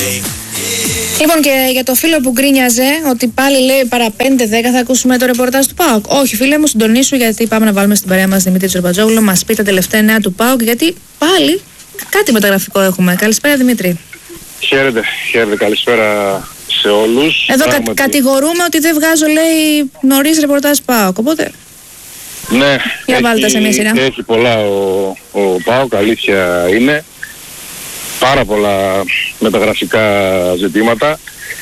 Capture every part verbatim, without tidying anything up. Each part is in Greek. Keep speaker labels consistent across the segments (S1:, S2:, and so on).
S1: Λοιπόν, και για το φίλο που γκρίνιαζε ότι πάλι λέει παρά πέντε δέκα θα ακούσουμε το ρεπορτάζ του ΠΑΟΚ. Όχι, φίλε μου, συντονίσου, γιατί πάμε να βάλουμε στην παρέα μας Δημήτρη Τζορμπατζόγλου. Μας πει τα τελευταία νέα του ΠΑΟΚ, γιατί πάλι κάτι μεταγραφικό έχουμε. Καλησπέρα, Δημήτρη.
S2: Χαίρετε, χαίρετε, καλησπέρα σε όλους.
S1: Εδώ κα, κατηγορούμε ότι δεν βγάζω, λέει, νωρίς ρεπορτάζ ΠΑΟΚ, οπότε...
S2: Ναι,
S1: για βάλτε σε μια σειρά.
S2: Έχει πολλά ο, ο ΠΑΟΚ, αλήθεια είναι. Πάρα πολλά μεταγραφικά ζητήματα.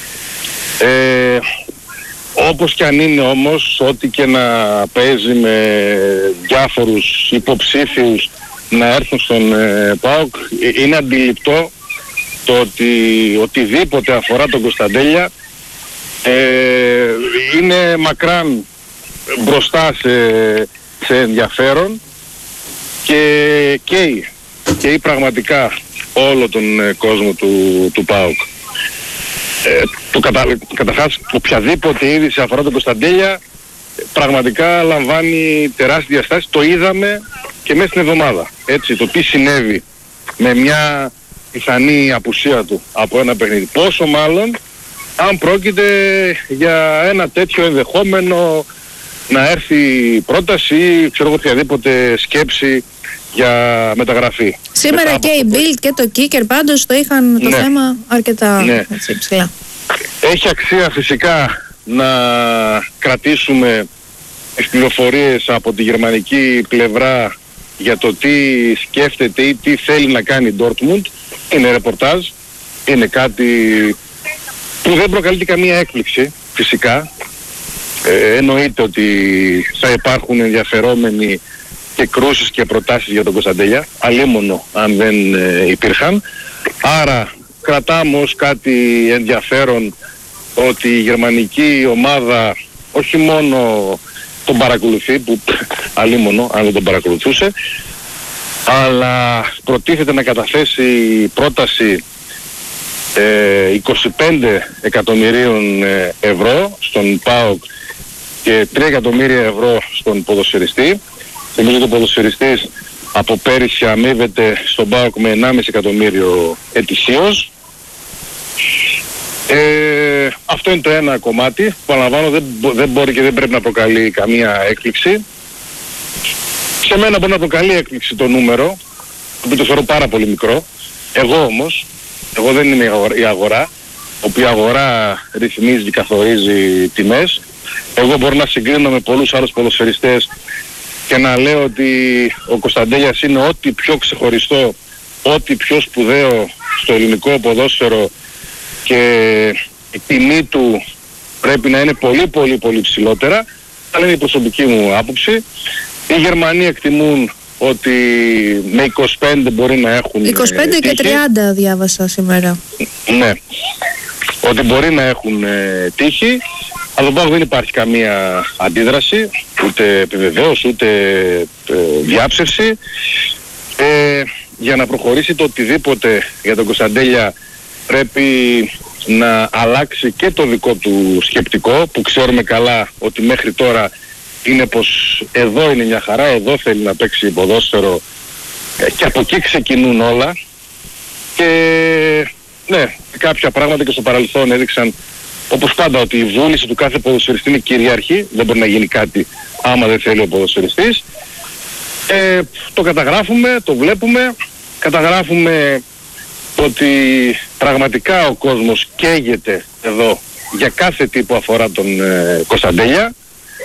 S2: Ε, όπως και αν είναι όμως, ό,τι και να παίζει με διάφορους υποψήφιους να έρθουν στον ε, ΠΑΟΚ, είναι αντιληπτό το ότι οτιδήποτε αφορά τον Κωνσταντέλια ε, είναι μακράν μπροστά σε, σε ενδιαφέρον και καίει, καίει πραγματικά όλο τον ε, κόσμο του, του ΠΑΟΚ. Ε, το κατα, καταρχάς οποιαδήποτε είδηση αφορά τον Κωνσταντέλια πραγματικά λαμβάνει τεράστιες διαστάσεις. Το είδαμε και μέσα στην εβδομάδα. Έτσι, το τι συνέβη με μια πιθανή απουσία του από ένα παιχνίδι. Πόσο μάλλον αν πρόκειται για ένα τέτοιο ενδεχόμενο να έρθει πρόταση ή ξέρω εγώ οποιαδήποτε σκέψη για μεταγραφή.
S1: Σήμερα μετά και η Bild και το Kicker πάντως το είχαν το ναι. θέμα αρκετά ναι. έτσι, ψηλά.
S2: Έχει αξία φυσικά να κρατήσουμε τις πληροφορίες από τη γερμανική πλευρά για το τι σκέφτεται ή τι θέλει να κάνει η Dortmund. Είναι ρεπορτάζ, είναι κάτι που δεν προκαλεί καμία έκπληξη φυσικά. Ε, εννοείται ότι θα υπάρχουν ενδιαφερόμενοι και κρούσεις και προτάσεις για τον Κωνσταντέλια, αλίμονο αν δεν ε, υπήρχαν. Άρα κρατάμε ως κάτι ενδιαφέρον ότι η γερμανική ομάδα όχι μόνο τον παρακολουθεί, που αλίμονο αν δεν τον παρακολουθούσε, αλλά προτίθεται να καταθέσει πρόταση ε, είκοσι πέντε εκατομμυρίων ε, ευρώ στον ΠΑΟΚ και τρία εκατομμύρια ευρώ στον ποδοσφαιριστή. Θυμίζω ότι ο ποδοσφαιριστής από πέρυσι αμείβεται στον ΠΑΟΚ με ενάμιση εκατομμύριο ετησίως. Ε, αυτό είναι το ένα κομμάτι που παραλαμβάνω δεν, δεν μπορεί και δεν πρέπει να προκαλεί καμία έκπληξη. Σε μένα μπορεί να προκαλεί έκπληξη το νούμερο, που το θεωρώ πάρα πολύ μικρό. Εγώ όμως, εγώ δεν είμαι η αγορά, όπου η αγορά ρυθμίζει και καθορίζει τιμές. Εγώ μπορώ να συγκρίνω με πολλούς άλλους ποδοσφαιριστές και να λέω ότι ο Κωνσταντέλιας είναι ό,τι πιο ξεχωριστό, ό,τι πιο σπουδαίο στο ελληνικό ποδόσφαιρο και η τιμή του πρέπει να είναι πολύ πολύ πολύ ψηλότερα, αλλά είναι η προσωπική μου άποψη. Οι Γερμανοί εκτιμούν ότι με είκοσι πέντε μπορεί να έχουν
S1: είκοσι πέντε και τριάντα διάβασα σήμερα.
S2: Ναι, ότι μπορεί να έχουν ε, τύχη. Αλλά τον ΠΑΟΚ δεν υπάρχει καμία αντίδραση, ούτε επιβεβαίωση, ούτε ε, διάψευση. Ε, για να προχωρήσει το οτιδήποτε για τον Κωνσταντέλια πρέπει να αλλάξει και το δικό του σκεπτικό, που ξέρουμε καλά ότι μέχρι τώρα είναι πως εδώ είναι μια χαρά, εδώ θέλει να παίξει ποδόσφαιρο ε, και από εκεί ξεκινούν όλα. Και ναι, κάποια πράγματα και στο παρελθόν έδειξαν όπως πάντα ότι η βούληση του κάθε ποδοσφαιριστή είναι κυρίαρχη, δεν μπορεί να γίνει κάτι άμα δεν θέλει ο ποδοσφαιριστής. Ε, το καταγράφουμε, το βλέπουμε, καταγράφουμε ότι πραγματικά ο κόσμος καίγεται εδώ για κάθε τι που αφορά τον ε, Κωνσταντέλια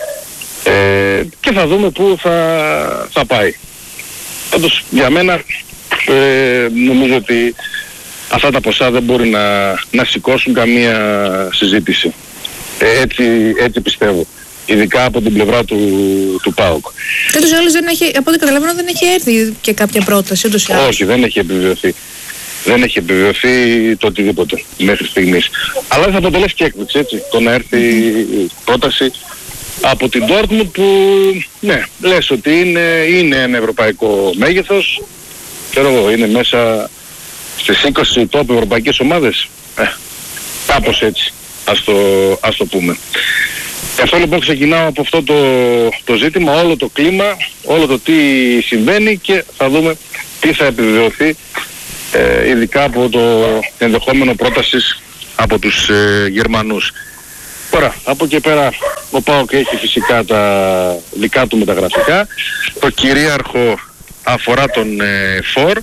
S2: ε, και θα δούμε πού θα, θα πάει. Πάντως για μένα ε, νομίζω ότι αυτά τα ποσά δεν μπορεί να, να σηκώσουν καμία συζήτηση. Ε, έτσι, έτσι πιστεύω. Ειδικά από την πλευρά του, του ΠΑΟΚ.
S1: Και τους άλλους δεν έχει, από ό,τι καταλαβαίνω δεν έχει έρθει και κάποια πρόταση ούτως ή άλλως.
S2: Όχι, δεν έχει επιβεβαιωθεί. Δεν έχει επιβεβαιωθεί το οτιδήποτε μέχρι στιγμής. Αλλά δεν θα αποτελέσει και έκπληξη, έτσι, το να έρθει mm-hmm. πρόταση από την Dortmund που, ναι, λες ότι είναι, είναι ένα ευρωπαϊκό μέγεθος. Ξέρω εγώ, είναι μέσα στις είκοσι top ευρωπαϊκές ομάδες. Ε, κάπως έτσι, ας το, ας το πούμε. Γι' αυτό λοιπόν ξεκινάω από αυτό το, το ζήτημα, όλο το κλίμα, όλο το τι συμβαίνει και θα δούμε τι θα επιβεβαιωθεί ε, ειδικά από το ενδεχόμενο πρότασης από τους ε, Γερμανούς. Τώρα, από εκεί πέρα ο ΠΑΟΚ έχει φυσικά τα δικά του μεταγραφικά. Το κυρίαρχο αφορά τον ε, Φορ,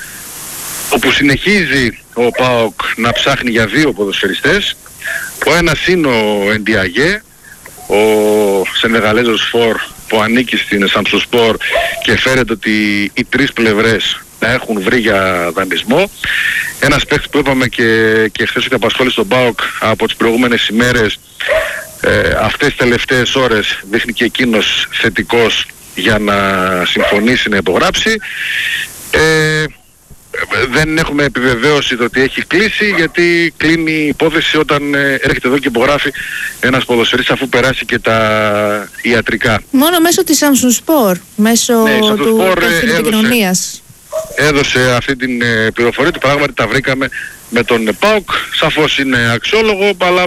S2: όπου συνεχίζει ο ΠΑΟΚ να ψάχνει για δύο ποδοσφαιριστές. Ο ένας είναι ο Εντιαγέ, ο Σενεγαλέζος Φορ που ανήκει στην Σαμψοσπορ και φέρεται ότι οι τρεις πλευρές να έχουν βρει για δανεισμό. Ένας παίκτης που είπαμε και, και χθες ότι απασχόλησε τον ΠΑΟΚ από τις προηγούμενες ημέρες, ε, αυτές τις τελευταίες ώρες δείχνει και εκείνος θετικός για να συμφωνήσει να υπογράψει. Ε, δεν έχουμε επιβεβαίωση το ότι έχει κλείσει, γιατί κλείνει η υπόθεση όταν ε, έρχεται εδώ και υπογράφει ένας ποδοσφαιριστής αφού περάσει και τα ιατρικά.
S1: Μόνο μέσω της Samsung Sport, μέσω
S2: ναι,
S1: του
S2: επικοινωνίας. Έδωσε αυτή την ε, πληροφορία του, πράγματι τα βρήκαμε με τον ΠΑΟΚ. Σαφώς είναι αξιόλογο, αλλά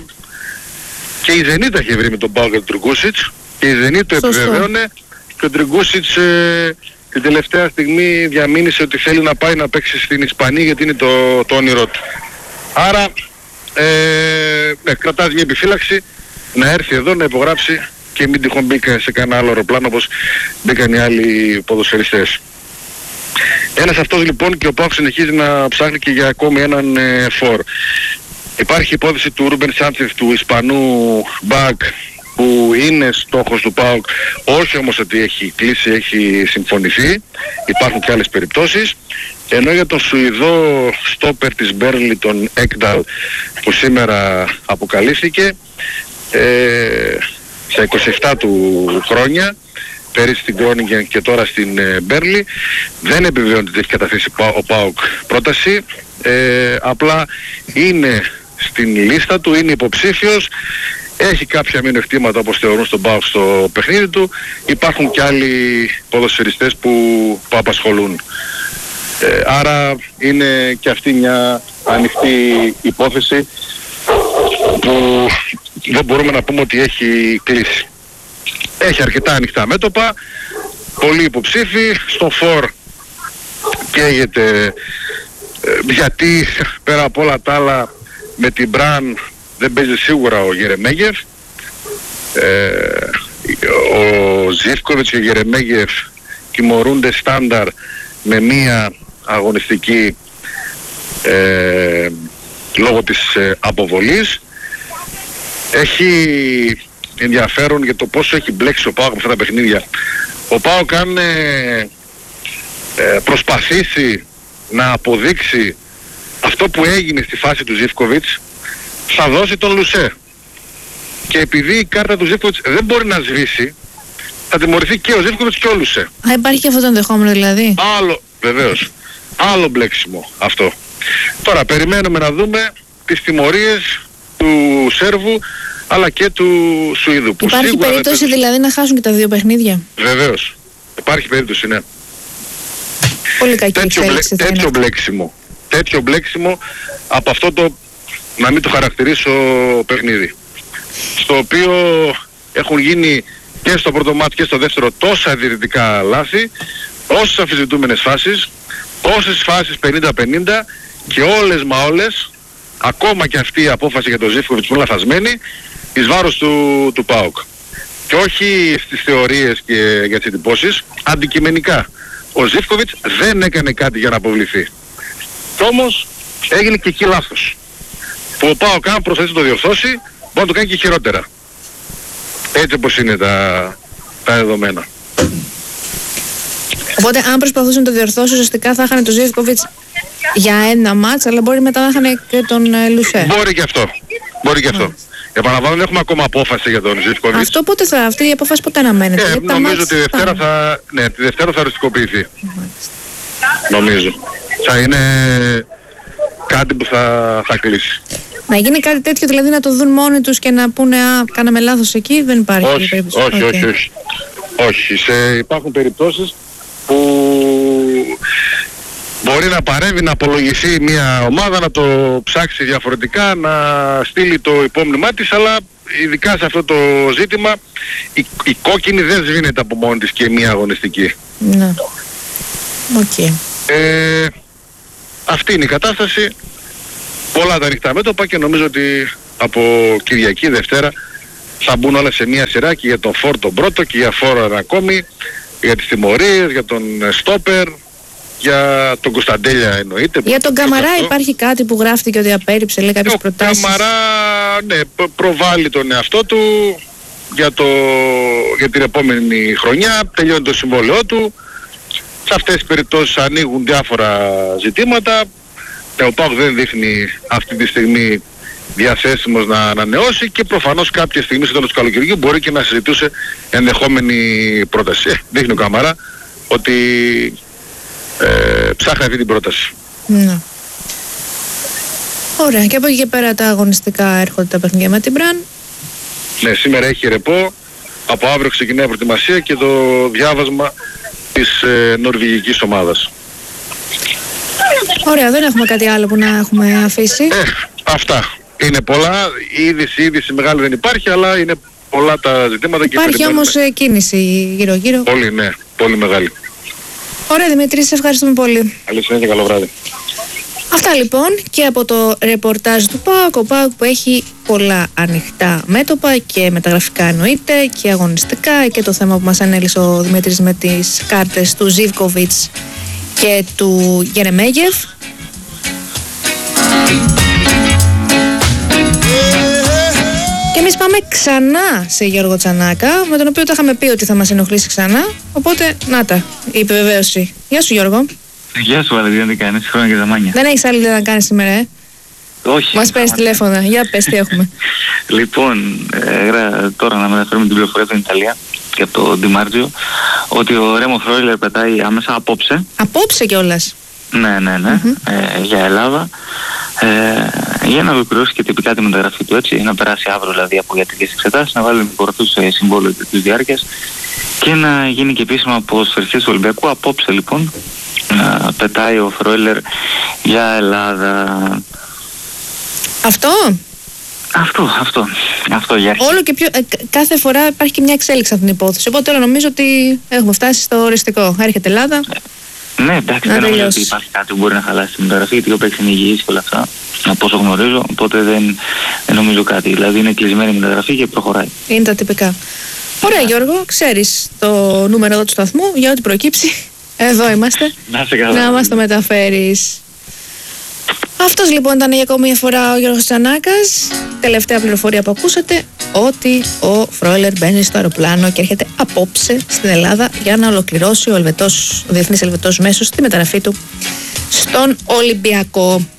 S2: και η Ζενίτα είχε βρει με τον ΠΑΟΚ και τον Τριγκούσιτς και η Ζενίτα το επιβεβαίωνε και ο Τριγκούσιτς ε, την τελευταία στιγμή διαμήνυσε ότι θέλει να πάει να παίξει στην Ισπανία γιατί είναι το, το όνειρό του. Άρα ε, ναι, κρατάς μια επιφύλαξη να έρθει εδώ να υπογράψει και μην τυχόν μπήκα σε κανένα άλλο αεροπλάνο όπως μπήκαν οι άλλοι ποδοσφαιριστές. Ένας αυτός λοιπόν, και ο ΠΑΟΚ συνεχίζει να ψάχνει και για ακόμη έναν ε, Φορ. Υπάρχει υπόθεση του Ρούμπεν Σάντσεφ, του Ισπανού μπακ, που είναι στόχος του ΠΑΟΚ, όχι όμως ότι έχει κλείσει, έχει συμφωνηθεί. Υπάρχουν και άλλες περιπτώσεις. Ενώ για τον Σουηδό στόπερ της Μπέρνλι, τον Έκνταλ, που σήμερα αποκαλύφθηκε ε, στα είκοσι επτά του χρόνια, πέρυσι στην Κρόνιγκεν και τώρα στην ε, Μπέρνλι, δεν επιβεβαιώνεται ότι έχει καταθέσει ο ΠΑΟΚ πρόταση, ε, απλά είναι στην λίστα του, είναι υποψήφιος. Έχει κάποια μειονεκτήματα όπως θεωρούν στον ΠΑΟΚ στο παιχνίδι του. Υπάρχουν και άλλοι ποδοσφαιριστές που, που απασχολούν. Ε, άρα είναι και αυτή μια ανοιχτή υπόθεση που δεν μπορούμε να πούμε ότι έχει κλείσει. Έχει αρκετά ανοιχτά μέτωπα, πολλοί υποψήφοι. Στο Φορ καίγεται ε, γιατί πέρα από όλα τα άλλα με την Μπραν δεν παίζει σίγουρα ο Γερεμέγεφ. Ε, ο Ζίβκοβιτς και ο Γερεμέγεφ τιμωρούνται στάνταρ με μία αγωνιστική ε, λόγω της ε, αποβολής. Έχει ενδιαφέρον για το πόσο έχει μπλέξει ο ΠΑΟΚ με αυτά τα παιχνίδια. Ο ΠΑΟΚ αν ε, ε, προσπαθήσει να αποδείξει αυτό που έγινε στη φάση του Ζίβκοβιτς, θα δώσει τον Λουσέ. Και επειδή η κάρτα του Ζίβκοβιτς δεν μπορεί να σβήσει, θα τιμωρηθεί και ο Ζίβκοβιτς και ο Λουσέ.
S1: Α, υπάρχει και αυτό το ενδεχόμενο δηλαδή.
S2: Άλλο, βεβαίως. Άλλο μπλέξιμο αυτό. Τώρα περιμένουμε να δούμε τις τιμωρίες του Σέρβου αλλά και του Σουηδού. Που
S1: υπάρχει περίπτωση δεν... δηλαδή να χάσουν και τα δύο παιχνίδια.
S2: Βεβαίως. Υπάρχει περίπτωση, ναι.
S1: Πολύ κακή
S2: τέτοιο, μπλε, τέτοιο μπλέξιμο. Τέτοιο μπλέξιμο από αυτό το, να μην το χαρακτηρίσω, παιχνίδι. Στο οποίο έχουν γίνει και στο πρώτο μάτι και στο δεύτερο τόσα διαιτητικά λάθη, όσες αμφισβητούμενες φάσεις, όσες φάσεις πενήντα πενήντα και όλες μα όλες, ακόμα και αυτή η απόφαση για τον Ζίβκοβιτς που είναι λαθασμένη, εις βάρος του, του ΠΑΟΚ. Και όχι στις θεωρίες και για τις εντυπώσεις, αντικειμενικά. Ο Ζίβκοβιτς δεν έκανε κάτι για να αποβληθεί. Κι όμως έγινε και εκεί λάθος. Που ο ΠΑΟΚ αν προσπαθήσει να το διορθώσει, μπορεί να το κάνει και χειρότερα. Έτσι όπως είναι τα, τα δεδομένα.
S1: Οπότε αν προσπαθούσαν να το διορθώσουν, ουσιαστικά θα είχαν τον Ζίβκοβιτς για ένα μάτς, αλλά μπορεί μετά να είχαν και τον ε, Λουσέ.
S2: Μπορεί και αυτό. Μπορεί και αυτό. Επαναλαμβάνω, δεν έχουμε ακόμα απόφαση για τον Ζίβκοβιτς.
S1: Αυτό πότε θα, αυτή η απόφαση πότε αναμένεται?
S2: Ε, νομίζω ότι Δευτέρα θα, ναι, τη Δευτέρα θα οριστικοποιηθεί. Νομίζω. Θα είναι κάτι που θα, θα κλείσει.
S1: Να γίνει κάτι τέτοιο, δηλαδή να το δουν μόνοι τους και να πούνε «Α, κάναμε λάθος εκεί», δεν υπάρχει
S2: όχι,
S1: περίπτωση.
S2: Όχι, okay. όχι, όχι. Όχι. Σε, υπάρχουν περιπτώσεις που μπορεί να παρέμβει, να απολογηθεί μια ομάδα, να το ψάξει διαφορετικά, να στείλει το υπόμνημά της, αλλά ειδικά σε αυτό το ζήτημα η, η κόκκινη δεν σβήνεται από μόνη της και μια αγωνιστική.
S1: Ναι. Οκ. Okay.
S2: Ε, αυτή είναι η κατάσταση. Πολλά τα ανοιχτά μέτωπα και νομίζω ότι από Κυριακή, Δευτέρα θα μπουν όλα σε μια σειρά και για τον Φόρ τον πρώτο και για Φόρ ακόμη, για τις τιμωρίες, για τον Στόπερ, για τον Κωνσταντέλια εννοείται.
S1: Για τον Καμαρά υπάρχει κάτι που γράφτηκε ότι απέρριψε, λέει, κάποιες προτάσεις?
S2: Ο Καμαρά, ναι, προβάλλει τον εαυτό του για, το, για την επόμενη χρονιά, τελειώνει το συμβόλαιό του. Σε αυτές τις περιπτώσεις ανοίγουν διάφορα ζητήματα. Ο ΠΑΟΚ δεν δείχνει αυτή τη στιγμή διαθέσιμος να ανανεώσει και προφανώς κάποια στιγμή στο τέλος του καλοκαιριού μπορεί και να συζητούσε ενδεχόμενη πρόταση. Ε, δείχνει ο Καμαρά ότι ε, ψάχνει αυτή την πρόταση.
S1: Ναι. Ωραία, και από εκεί και πέρα τα αγωνιστικά έρχονται τα παιχνίδια με την Μπραν.
S2: Ναι, σήμερα έχει ρεπό, από αύριο ξεκινάει η προετοιμασία και το διάβασμα της ε, νορβηγικής ομάδας.
S1: Ωραία, δεν έχουμε κάτι άλλο που να έχουμε αφήσει.
S2: Ε, αυτά. Είναι πολλά. Η είδηση, η είδηση μεγάλη δεν υπάρχει, αλλά είναι πολλά τα ζητήματα.
S1: Υπάρχει
S2: και
S1: όμως ε, κίνηση γύρω-γύρω.
S2: Πολύ, ναι. Πολύ μεγάλη.
S1: Ωραία, Δημήτρη, σε ευχαριστούμε πολύ.
S2: Καλή συνέχεια, καλό βράδυ.
S1: Αυτά λοιπόν και από το ρεπορτάζ του ΠΑΟΚ. Ο ΠΑΟΚ που έχει πολλά ανοιχτά μέτωπα και μεταγραφικά εννοείται και αγωνιστικά, και το θέμα που μας ανέλησε ο Δημήτρης με τις κάρτες του Ζίβκοβιτς και του Γερεμέγεφ. Και εμείς πάμε ξανά σε Γιώργο Τσανάκα, με τον οποίο τα είχαμε πει ότι θα μας ενοχλήσει ξανά. Οπότε, να τα, η επιβεβαίωση. Γεια σου, Γιώργο.
S3: Γεια σου, Βαλεντίνα, τι κάνεις? Χρόνια και ζαμάνια.
S1: Δεν έχεις άλλη ιδέα να κάνεις σήμερα, ε?
S3: Όχι.
S1: Μας παίρνεις τηλέφωνα. Για πες, τι έχουμε.
S3: Λοιπόν, ε, τώρα να μεταφέρουμε την πληροφορία από την Ιταλία και από το Ντιμάρτζιο ότι ο Ρέμο Φρόιλερ πετάει άμεσα απόψε.
S1: Απόψε κιόλας.
S3: Ναι, ναι, ναι. Mm-hmm. Ε, για Ελλάδα. Ε, για να ολοκληρώσει και τυπικά τη μεταγραφή του, έτσι. Να περάσει αύριο δηλαδή από ιατρικές εξετάσεις, να βάλει υπογραφή σε συμβόλαιο της διάρκειας και να γίνει και επίσημα από σφαιριστής του Ολυμπιακού. Απόψε λοιπόν να πετάει ο Φρόιλερ για Ελλάδα.
S1: Αυτό?
S3: Αυτό, αυτό. Αυτό για αρχή.
S1: Όλο και πιο, ε, κάθε φορά υπάρχει και μια εξέλιξη αυτή την υπόθεση. Οπότε τώρα νομίζω ότι έχουμε φτάσει στο οριστικό. Έρχεται Ελλάδα.
S3: Ναι, εντάξει, δεν νομίζω ότι υπάρχει κάτι που μπορεί να χαλάσει τη μεταγραφή, γιατί ο παίκτης είναι υγιής και όλα αυτά, από όσο γνωρίζω, οπότε δεν, δεν νομίζω κάτι. Δηλαδή είναι κλεισμένη η μεταγραφή και προχωράει. Είναι
S1: τα τυπικά. Ωραία, Γιώργο, ξέρεις το νούμερο εδώ του σταθμού, για ό,τι προκύψει. Εδώ είμαστε.
S3: Να σε καλά.
S1: Να μας το μεταφέρεις. Αυτός λοιπόν ήταν για ακόμη μια φορά ο Γιώργος Τσανάκας. Τελευταία πληροφορία που ακούσατε, ότι ο Φρόιλερ μπαίνει στο αεροπλάνο και έρχεται απόψε στην Ελλάδα για να ολοκληρώσει ο, Ελβετός, ο Διεθνής Ελβετός Μέσος τη μεταγραφή του στον Ολυμπιακό.